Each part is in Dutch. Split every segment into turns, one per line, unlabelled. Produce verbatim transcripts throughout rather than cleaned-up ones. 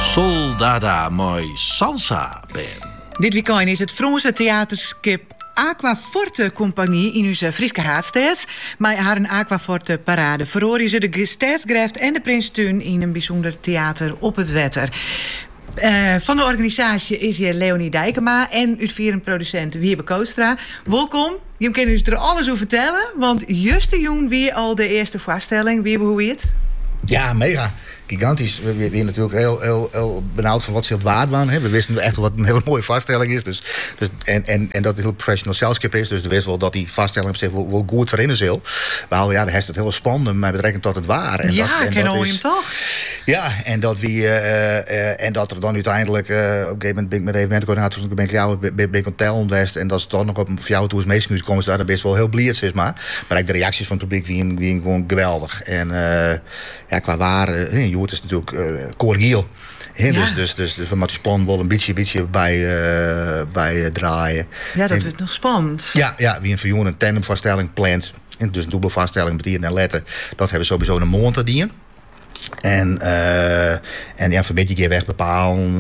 Soldada mooi salsa ben.
Dit weekend is het Franse theaterskip Aquaforte Compagnie in onze Frieske Haatstad. Maar haar een Aquaforte parade verhoren ze de Staatsgraft en de Prinstuin in een bijzonder theater op het Wetter. Uh, van de organisatie is hier Leonie Dijkema en uitvoerend producent Wiebe Koostra. Welkom. Je kan dus er alles over vertellen, want juist jong weer al de eerste voorstelling. Wiebe, hoe is het?
Ja, mega. Gigantisch. We zijn natuurlijk heel, heel, heel benauwd van wat ze het waard waren. We wisten echt wel wat een hele mooie vaststelling is. Dus, dus, en, en, en dat het heel professional zelfskip is. Dus we wisten wel dat die vaststelling op zich wel, wel goed voor in is. Maar ja, dan heeft het heel spannend met betrekking tot het waar. En
ja,
dat,
ik ken hem toch?
Ja, en dat, we, uh, uh, en dat er dan uiteindelijk... Uh, op een gegeven moment ben ik met de evenementencoördinator... ben ik jou ben, ben ik aan het en dat is toch nog op voor jou toe is meest komen. Daar best wel heel blierd is, maar. Maar de reacties van het publiek wie, wie gewoon geweldig. En uh, ja, qua waar... Uh, je hoort is natuurlijk uh, Corgiel. Ja. Dus, dus, dus, dus we moeten plan wel een beetje, beetje bij, uh, bij uh, draaien.
Ja, dat
en,
wordt nog spannend.
Ja, ja, wie een verjongen een tandemvaststelling plant. En dus een dubbelvaststelling met hier en letten. Dat hebben we sowieso een maand te dienen. En, uh, en ja, een beetje keer weg bepalen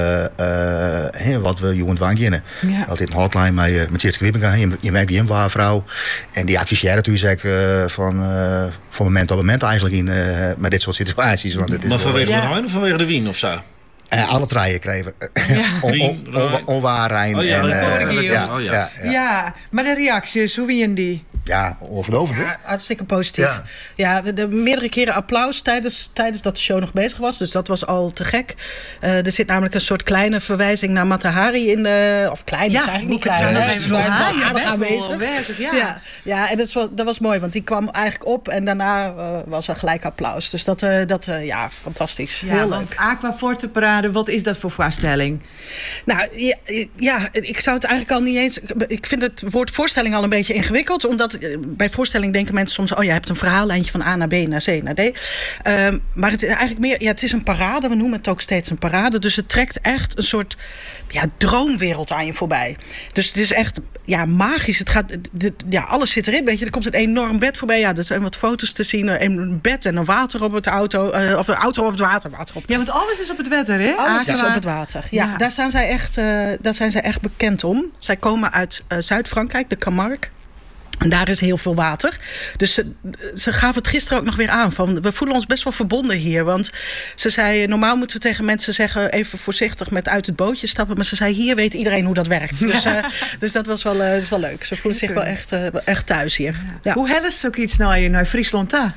uh, uh, wat we jongen gaan beginnen.
Ja.
Altijd een hotline met, uh, met Tjitske Wippinga. Je, je merkt die waar vrouw. En die adviseert natuurlijk uh, van, uh, van moment op moment eigenlijk in uh, met dit soort situaties. Want het is
maar vanwege
wel,
de wijn of vanwege de wien of zo?
Uh, alle treien kregen we. Ja. on, on, on, onwaarheid.
Oh ja,
en,
uh,
ja,
oh ja.
Ja, ja.
ja, maar de reacties, hoe wien die?
Ja, overdovend.
Ja, hartstikke positief.
Ja,
ja de, de meerdere keren applaus tijdens, tijdens dat de show nog bezig was. Dus dat was al te gek. Uh, er zit namelijk een soort kleine verwijzing naar Mata Hari in de... Of klein,
ja,
is eigenlijk niet klein.
Ja,
Het is wel aardig
aanwezig.
Ja. Ja, ja, en dat was, dat was mooi. Want die kwam eigenlijk op en daarna uh, was er gelijk applaus. Dus dat, uh, dat uh, ja, fantastisch.
Ja,
heel
want
leuk.
Aquaforte parade, wat is dat voor voorstelling?
Nou, ja, ja, ik zou het eigenlijk al niet eens... Ik vind het woord voorstelling al een beetje ingewikkeld. Omdat bij voorstelling denken mensen soms... oh, je hebt een verhaallijntje van A naar B naar C naar D. Um, maar het is eigenlijk meer... Ja, het is een parade. We noemen het ook steeds een parade. Dus het trekt echt een soort ja, droomwereld aan je voorbij. Dus het is echt ja, magisch. Het gaat, de, ja, alles zit erin. Weet je, er komt een enorm bed voorbij. Ja, er zijn wat foto's te zien. Een bed en een water op het auto. Uh, of een auto op het water. water op.
Ja, want alles is op het water, hè?
Alles
Aqua.
is op het water. Ja, ja. Daar, staan zij echt, uh, daar zijn zij echt bekend om. Zij komen uit uh, Zuid-Frankrijk, de Camargue. En daar is heel veel water. Dus ze, ze gaven het gisteren ook nog weer aan. Van, we voelen ons best wel verbonden hier. Want ze zei, normaal moeten we tegen mensen zeggen... even voorzichtig met uit het bootje stappen. Maar ze zei, hier weet iedereen hoe dat werkt. Dus, uh, dus dat was wel, uh, is wel leuk. Ze voelen zich wel echt, uh, echt thuis hier. Ja.
Hoe hel is ook iets naar je naar Friesland daar?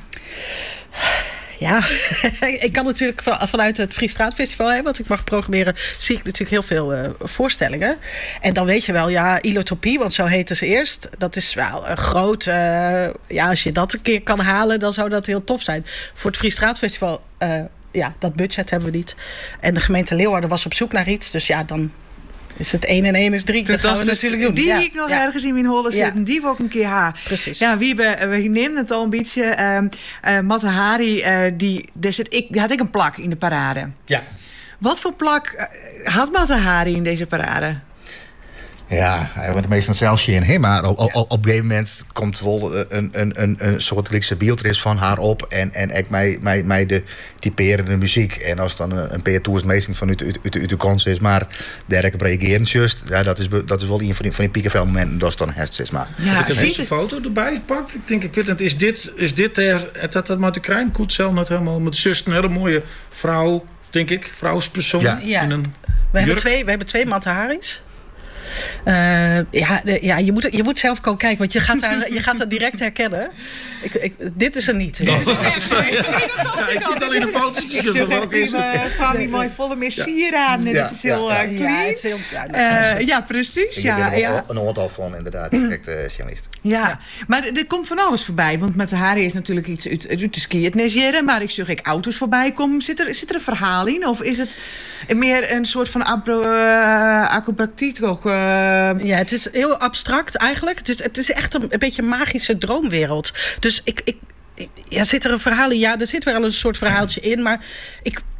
Ja, ik kan natuurlijk vanuit het Friestraatfestival, hè, wat ik mag programmeren, zie ik natuurlijk heel veel uh, voorstellingen. En dan weet je wel, ja, Ilotopie, want zo heten ze eerst. Dat is wel een groot, uh, ja, als je dat een keer kan halen, dan zou dat heel tof zijn. Voor het Friestraatfestival, uh, ja, dat budget hebben we niet. En de gemeente Leeuwarden was op zoek naar iets, dus ja, dan is het één en één is drie. Dat gaan we natuurlijk doen.
Die
ja.
ik nog
ja.
ergens in mijn holle zitten. Ja. Die wil ik een keer haar.
Precies.
Ja, wie we, we nemen het al een beetje. Uh, uh, Mata Hari, uh, die, daar zit ik, die had ik een plak in de parade.
Ja.
Wat voor plak uh, had Mata Hari in deze parade?
Ja, hij wordt meestal zelfs in. Hè? Maar op, op, op een gegeven moment komt wel een, een, een, een soort likse beeldris van haar op. En, en ik mij, mij, mij de typerende muziek. En als dan een, een paar toersmeesting van uit, uit, uit, uit de kans is. Maar dergelijke reageren just. Ja, dat is, dat is wel een van die, van die piekenvelmomenten. Dat is dan het is maar.
Ja, ik heb deze foto erbij gepakt. Ik denk, ik weet het, is dit, is dit er, het had dat maar de kruin goed zelf net helemaal. Met zus een hele mooie vrouw, denk ik. Vrouwspersoon.
Ja. Ja.
In een
we, hebben twee, we hebben twee Mata Hari's. Uh, ja, de, ja je, moet, je moet zelf komen kijken, want je gaat daar, je gaat dat direct herkennen. Ik, ik, dit is er niet.
Ja, ik zit al in de foto's.
Ik zeg echt die uh, mooi volle meer sieraden.
Ja.
Het is heel
ja,
uh,
ja.
clean.
Ja, het is heel, ja,
uh, ja, precies.
Ik
ja,
ben
ja.
een aantal van inderdaad, direct uh, journalist.
Ja. ja, maar er, er komt van alles voorbij. Want met de haren is natuurlijk iets uit, uit de ski het nesjeren. Maar ik zag ik auto's voorbij komen. Zit er, zit er een verhaal in? Of is het meer een soort van acrobatie? Uh,
ja, het is heel abstract eigenlijk. Het is, het is echt een, een beetje een magische droomwereld. Dus ik... ik ja, zit er een verhaal in? Ja, er zit wel een soort verhaaltje in. Maar ik...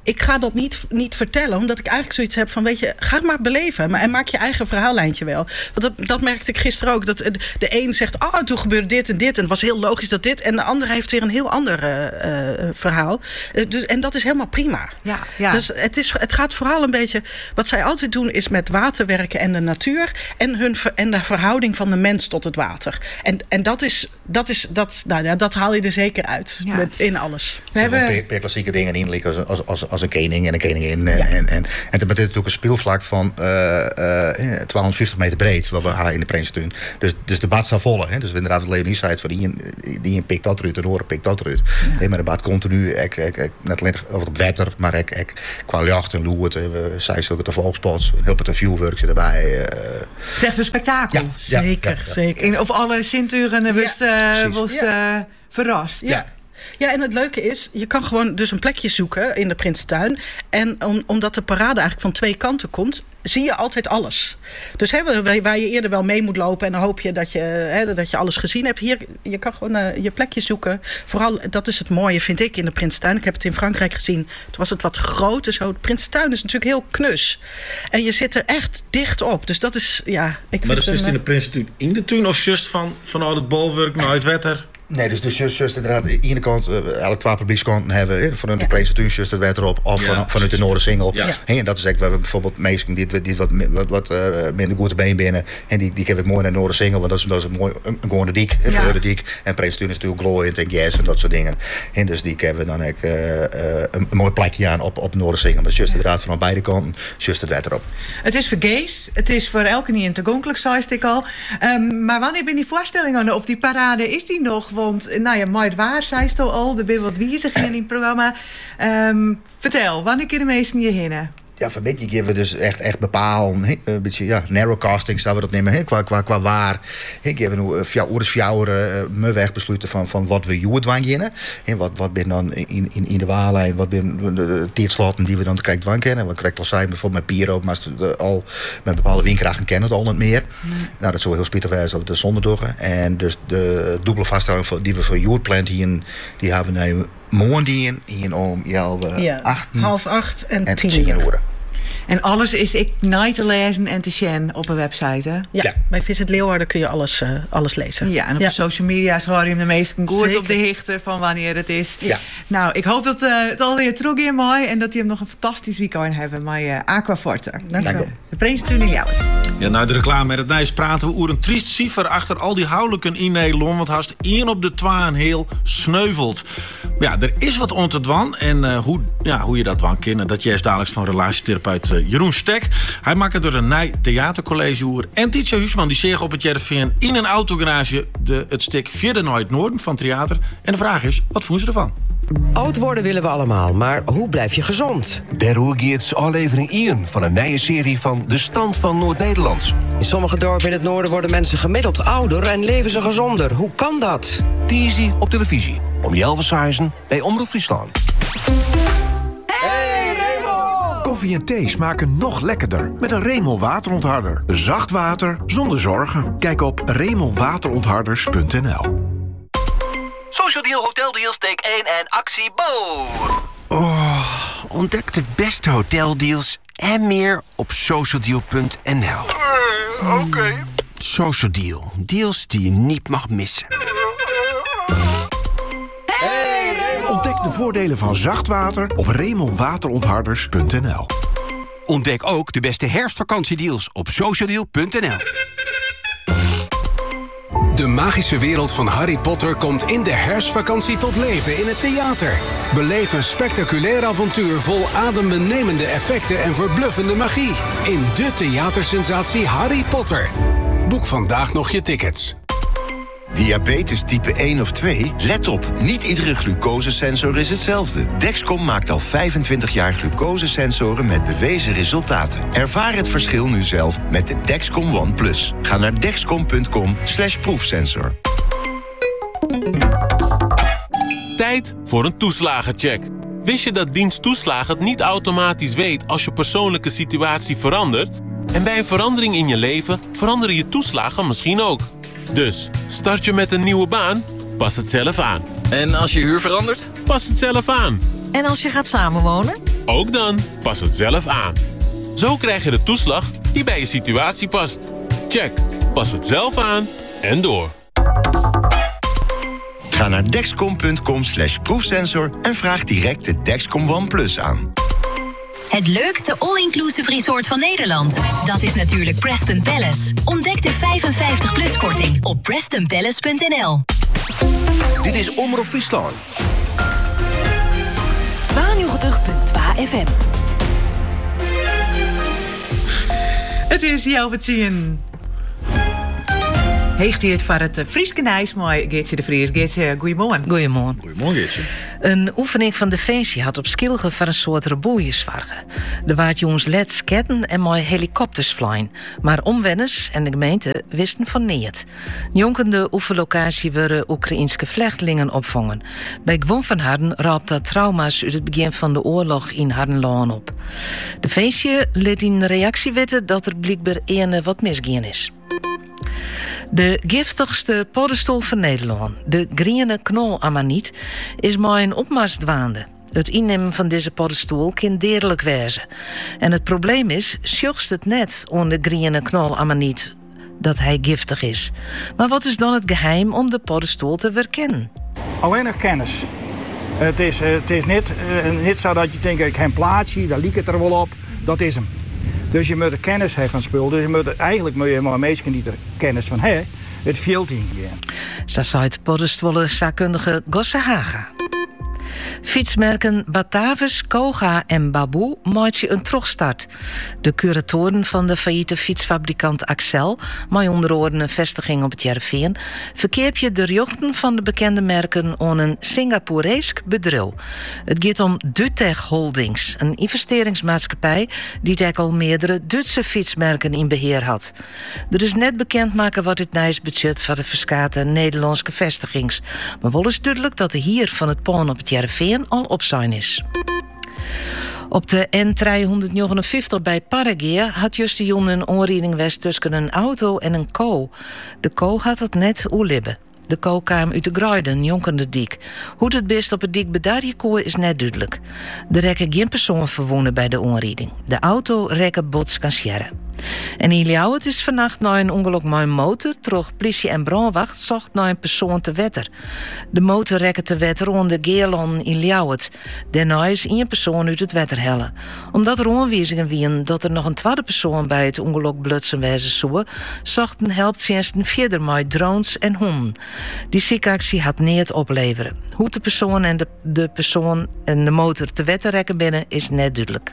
ik ga dat niet, niet vertellen, omdat ik eigenlijk zoiets heb van, weet je, ga het maar beleven. Maar, en maak je eigen verhaallijntje wel. Want dat, dat merkte ik gisteren ook. Dat de een zegt, oh, toen gebeurde dit en dit. En het was heel logisch dat dit. En de ander heeft weer een heel ander uh, uh, verhaal. Uh, dus, en dat is helemaal prima.
Ja, ja.
Dus het, is, het gaat vooral een beetje, wat zij altijd doen, is met water werken en de natuur. En, hun, en de verhouding van de mens tot het water. En, en dat is, dat is, dat, nou ja, dat haal je er zeker uit. Ja. Met, in alles.
We hebben per, per klassieke dingen in, als, als, als, als een koning en een koningin. En, ja. en, en, en het is natuurlijk een speelvlak van uh, uh, tweehonderdvijftig meter breed, wat we halen in de Prinsentuin. Dus, dus de bad staat vol. Hè? Dus we inderdaad het Leonie zei van die, die pikt dat eruit, de oren pikt dat eruit. Ja. Nee, maar de bad continu, ik, ik, ik, net alleen op wetter, maar ik, ik, qua jacht en loert. We zei ook de volkspots, heel veel vuurwerk erbij. Uh.
Zegt een spektakel.
Ja, zeker, ja, ja, ja. zeker.
In, of alle zintuigen was
ja,
uh, was ja. uh, verrast.
Ja. ja. Ja, en het leuke is, je kan gewoon dus een plekje zoeken in de Prinsentuin. En om, omdat de parade eigenlijk van twee kanten komt, zie je altijd alles. Dus hè, waar je eerder wel mee moet lopen en dan hoop je dat je, hè, dat je alles gezien hebt. Hier, je kan gewoon uh, je plekje zoeken. Vooral, dat is het mooie, vind ik, in de Prinsentuin. Ik heb het in Frankrijk gezien. Toen was het wat groter zo. De Prinsentuin is natuurlijk heel knus. En je zit er echt dicht op. Dus dat is, ja... Ik
maar
vind
dat is
een,
dus in de Prinsentuin in de tuin of just van, vanuit het bolwerk naar het wetter?
Nee, dus, dus just, just inderdaad, aan de ene kant, uh, eigenlijk twee publiekskanten hebben, vanuit ja. de Prinsentuin, just het wetter op, of ja, van, vanuit de Noordersingel. Ja. En dat is eigenlijk, we hebben bijvoorbeeld mensen die, die wat, wat, wat uh, minder goede been binnen, en die, die geef ik mooi naar de Noordersingel, want dat is, dat is een mooi, een, een gewone diek, een ja. diek. En Prinsentuin is natuurlijk glooiend en gas en dat soort dingen. En dus die hebben dan ook uh, uh, een, een mooi plekje aan op, op de Noordersingel. Maar just ja. inderdaad, van beide kanten, just het wetter op.
Het is voor gays, het is voor elke niet toegankelijk, zei ik al. Um, maar wanneer ben die voorstellingen, of die parade, is die nog? Want, nou ja, het waar, zei je al, er zijn wat wijzigingen in het programma. Um, vertel, wanneer kunnen de meesten hierheen?
Ja, van beetje geven we dus echt, echt bepalen. He? Een beetje ja, narrowcasting, zouden we dat nemen, he? Qua, qua, qua waar. He? Geven we nu oors fjouwer uh, me weg besluiten van, van wat we joet wangen. Wat, wat ben dan in, in, in de Waalijn, wat ben de tijdsloten die we dan krijgt dwang kennen. Wat krijgt al zijn, bijvoorbeeld met Piro, maar de, al met bepaalde windkrachten kennen het al niet meer. Mm. Nou, dat zou heel spittig zijn over de zondag. En dus de dubbele vaststelling die we voor joet plant hier, die hebben we nu morgen hier om ja, acht,
half acht en, en tien
uur.
En alles is ik niet te lezen en te zien op een website, hè?
Ja, ja. Bij Visit Leeuwarden kun je alles, uh, alles lezen.
Ja, en op ja. social media hoor je de meesten goed op de hichten van wanneer het is.
Ja.
Nou, ik hoop dat uh, het alweer terug is mooi en dat je hem nog een fantastisch weekend hebben met uh, Aquaforte.
Dank je wel.
De Prinsentuin in Ljouwert.
Ja, na de reclame met het Nijs praten we over een triest cijfer achter al die huwelijken in Nederland. Want haast één op de twee en heel sneuvelt. Ja, er is wat om te dwan. En uh, hoe, ja, hoe je dat dwan kennen, dat jij is dadelijk van relatietherapeut uh, Jeroen Stek. Hij maakt het door een nij theatercollege oer. En Tietje Huisman die zegt op het Jervin in een autogarage de, het stuk Vierde Nooit Noorden van theater. En de vraag is, wat voelen ze ervan?
Oud worden willen we allemaal, maar hoe blijf je gezond?
Daarover gaat aflevering één van een nieuwe serie van De Stand van Noord-Nederland.
In sommige dorpen in het noorden worden mensen gemiddeld ouder en leven ze gezonder. Hoe kan dat?
Tizi op televisie. Om Jelvershuizen bij Omroep Friesland.
Hey Remel! Koffie en thee smaken nog lekkerder met een Remel waterontharder. Zacht water zonder zorgen. Kijk op remelwaterontharders punt n l.
Social Deal Hotel Deals, take één en actie Bo!
Oh, ontdek de beste hoteldeals en meer op social deal punt n l.
Uh, Oké. Okay.
Social Deal. Deals die je niet mag missen.
Hey, Remel! Ontdek de voordelen van zacht water op remelwaterontharders punt n l.
Ontdek ook de beste herfstvakantiedeals op social deal punt n l.
De magische wereld van Harry Potter komt in de herfstvakantie tot leven in het theater. Beleef een spectaculair avontuur vol adembenemende effecten en verbluffende magie. In de theatersensatie Harry Potter. Boek vandaag nog je tickets.
Diabetes type één of twee? Let op, niet iedere glucosesensor is hetzelfde. Dexcom maakt al vijfentwintig jaar glucosesensoren met bewezen resultaten. Ervaar het verschil nu zelf met de Dexcom One Plus. Ga naar dexcom punt com slash proefsensor.
Tijd voor een toeslagencheck. Wist je dat dienst toeslagen het niet automatisch weet als je persoonlijke situatie verandert? En bij een verandering in je leven veranderen je toeslagen misschien ook. Dus, start je met een nieuwe baan? Pas het zelf aan.
En als je huur verandert?
Pas het zelf aan.
En als je gaat samenwonen?
Ook dan, pas het zelf aan. Zo krijg je de toeslag die bij je situatie past. Check, pas het zelf aan en door.
Ga naar dexcom.com slash proefsensor en vraag direct de Dexcom One Plus aan.
Het leukste all-inclusive resort van Nederland. Dat is natuurlijk Preston Palace. Ontdek de vijfenvijftig plus korting op preston palace punt n l.
Dit is Omroep Friesland.
tweeënnegentig komma twee F M.
Het is jouw wat zien. Heegt hij het voor het Frieske Nijs, mooi Geertje de Vries. Geertje, goeiemorgen.
Goeiemorgen.
Goeiemorgen, Geertje.
Een oefening van Defensie had op Skilge voor een soort reboeljes vargen. Er waard jongens led sketten en mooi helikopters vliegen. Maar omwenners en de gemeente wisten van niet. Jonkende oefenlocatie werden Oekraïense vluchtelingen opvangen. Bij Gwon van Harden raapt dat trauma's uit het begin van de oorlog in Hardenlaan op. Defensie liet in reactie weten dat er blijkbaar ene wat misgaan is. De giftigste paddenstoel van Nederland, de groene knolamaniet, is maar een opmars dwaande. Het innemen van deze paddenstoel kan dodelijk wezen. En het probleem is, sjochst het net om de groene knolamaniet dat hij giftig is. Maar wat is dan het geheim om de paddenstoel te verkennen?
Alleen nog kennis. Het is, het is niet, uh, niet zo dat je denkt, ik heb een plaatsje, daar liep het er wel op. Dat is hem. Dus je moet kennis hebben van spul. Dus je moet, eigenlijk moet je maar mensen die er kennis van hebben, het veld in gaan.
Zo zei het paddenstoelenzaakkundige Gosse Haga. Fietsmerken Batavus, Koga en Baboe maatje een terugstart. De curatoren van de failliete fietsfabrikant Axel, met onder andere een vestiging op het Jerveen, verkeerpje de jochten van de bekende merken aan een Singaporeesk bedrijf. Het gaat om Dutech Holdings, een investeringsmaatschappij die al meerdere Duitse fietsmerken in beheer had. Er is net bekendmaken wat het nijsbudget van de verskate Nederlandse vestigings. Maar wel is duidelijk dat de hier van het paan op het Jerveen al op zijn is. Op de N driehonderdnegenenvijftig bij Parageer had Justion een aanrijding west tussen een auto en een ko. De ko had het net oelibben. De ko kwam uit de Gruiden, jonkende dik. Hoe het best op het dik bedarje koe is net duidelijk. Er rekken geen persoon verwonnen bij de aanrijding. De auto rekken bots kan scherren. En in Ljouwert is vannacht na een ongeluk met een motor, terug politie en brandwacht zocht naar een persoon te wetter. De motor rekken te wetter onder Geerland in Ljouwert. Daarna is één persoon uit het wetter hellen. Omdat er aanwijzingen waren dat er nog een tweede persoon bij het ongeluk blutsen wezen zou, zochten helpdiensten verder met drones en honden. Die ziekactie had niet opleveren. Hoe de persoon en de, de persoon en de motor te wetter rekken binnen is net duidelijk.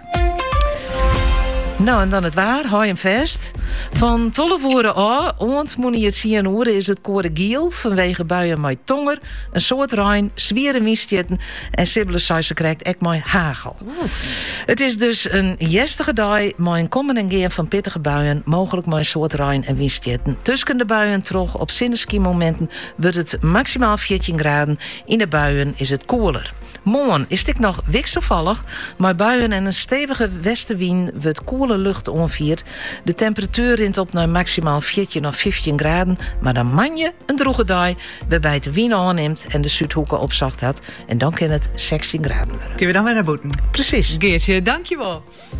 Nou, en dan het waar, hou hem vast. Van Tollevoeren aan, want moet je het zien horen, is het koren giel vanwege buien met tonger, een soort rein, zwieren windstjetten en sibbelen ze krijgt ook met hagel. Oeh. Het is dus een jestige dag met een komen en gaan van pittige buien, mogelijk met een soort rein en windstjetten. Tussen de buien terug op zinneski momenten wordt het maximaal veertien graden. In de buien is het koeler. Morgen is dit nog wisselvallig, maar buien en een stevige westenwind wordt koele lucht onviert. De temperatuur rint op naar maximaal veertien of vijftien graden, maar dan man je een droege dag waarbij het de wind aanneemt en de zuidhoeken opzacht had. En dan kan het zestien graden worden.
Kunnen we dan weer naar boeten?
Precies.
Geertje, dankjewel.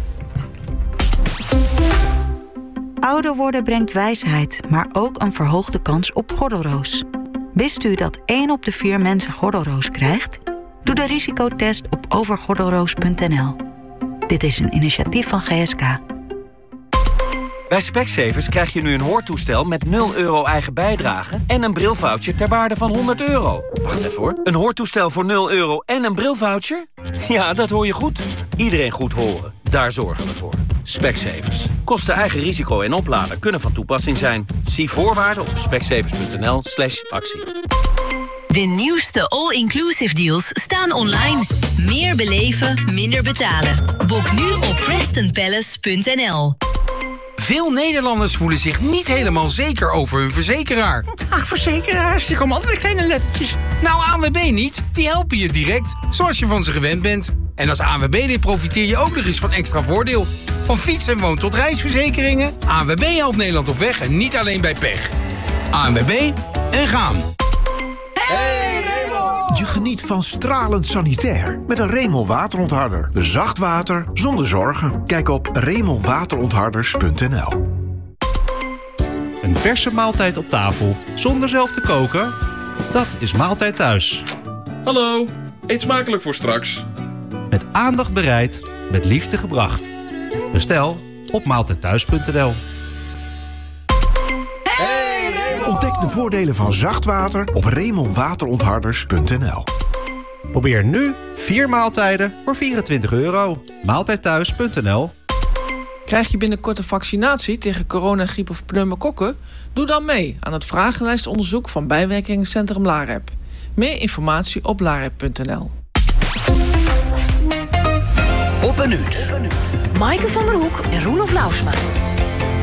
Ouder worden brengt wijsheid, maar ook een verhoogde kans op gordelroos. Wist u dat één op de vier mensen gordelroos krijgt? Doe de risicotest op overgordelroos punt n l. Dit is een initiatief van G S K.
Bij Specsavers krijg je nu een hoortoestel met nul euro eigen bijdrage en een brilvoucher ter waarde van honderd euro. Wacht even hoor. Een hoortoestel voor nul euro en een brilvoucher? Ja, dat hoor je goed. Iedereen goed horen. Daar zorgen we voor. Specsavers. Kosten eigen risico en oplader kunnen van toepassing zijn. Zie voorwaarden op specsavers punt n l slash actie.
De nieuwste all-inclusive deals staan online. Meer beleven, minder betalen. Boek nu op preston palace punt n l.
Veel Nederlanders voelen zich niet helemaal zeker over hun verzekeraar.
Ach, verzekeraars, die komen altijd met kleine lettertjes.
Nou, A N W B niet. Die helpen je direct, zoals je van ze gewend bent. En als A N W B-lid profiteer je ook nog eens van extra voordeel. Van fiets- en woon- tot reisverzekeringen. A N W B helpt Nederland op weg en niet alleen bij pech. A N W B en gaan.
Hey, Raymond!
Je geniet van stralend sanitair met een Remel waterontharder. Zacht water zonder zorgen. Kijk op remel waterontharders punt n l.
Een verse maaltijd op tafel zonder zelf te koken? Dat is Maaltijd Thuis.
Hallo, eet smakelijk voor straks.
Met aandacht bereid, met liefde gebracht. Bestel op maaltijd thuis punt n l.
Ontdek de voordelen van zacht water op remel waterontharders punt n l.
Probeer nu vier maaltijden voor vierentwintig euro. maaltijd thuis punt n l.
Krijg je binnenkort een vaccinatie tegen corona, griep of pneumokokken? Doe dan mee aan het vragenlijstonderzoek van bijwerkingencentrum LAREP. Meer informatie op larep punt n l.
Op een uur.
Maaike van der Hoek en Roelof Lausma.